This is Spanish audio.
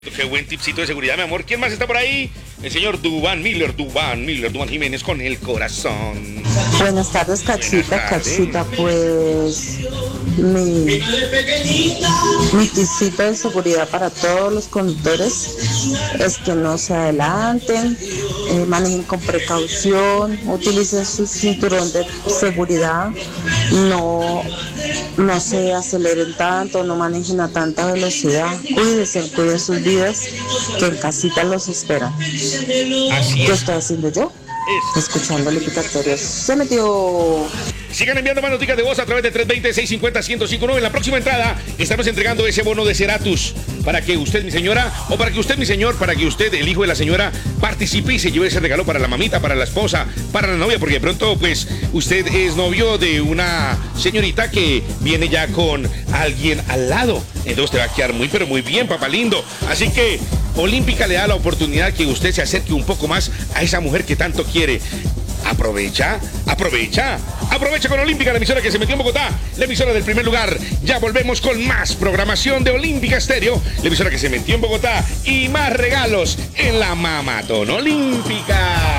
Qué buen tipcito de seguridad, mi amor. ¿Quién más está por ahí? El señor Duván Miller Jiménez con el corazón. Buenas tardes, Cachita. Buenas tardes. Cachita, pues mi tipcito de seguridad para todos los conductores es que no se adelanten, manejen con precaución, utilicen su cinturón de seguridad, no se aceleren tanto, no manejen a tanta velocidad, cuídense, cuiden sus vidas, que en casita los esperan. Así ¿Qué es. estoy haciendo yo? Es. Escuchando el invitatorio. Se metió. Sigan enviando más noticias de voz a través de 320-650-1059. En la próxima entrada estamos entregando ese bono de Ceratus para que usted, mi señora, o para que usted, mi señor, para que usted, el hijo de la señora, participe y se lleve ese regalo para la mamita, para la esposa, para la novia, porque de pronto, pues, usted es novio de una señorita que viene ya con alguien al lado. Entonces te va a quedar muy, pero muy bien, papá lindo. Así que Olímpica le da la oportunidad que usted se acerque un poco más a esa mujer que tanto quiere. Aprovecha con Olímpica, la emisora que se metió en Bogotá, la emisora del primer lugar. Ya volvemos con más programación de Olímpica Estéreo, la emisora que se metió en Bogotá, y más regalos en la Mamatón Olímpica.